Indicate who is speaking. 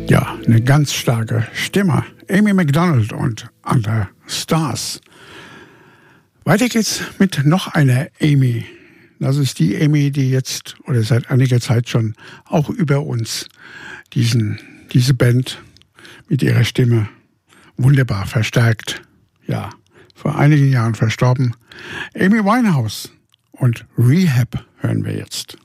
Speaker 1: Ja, eine ganz starke Stimme. Amy Macdonald und Other Stars. Weiter geht's mit noch einer Amy. Das ist die Amy, die jetzt oder seit einiger Zeit schon auch über uns diese Band mit ihrer Stimme wunderbar verstärkt. Ja, vor einigen Jahren verstorben. Amy Winehouse und Rehab hören wir jetzt.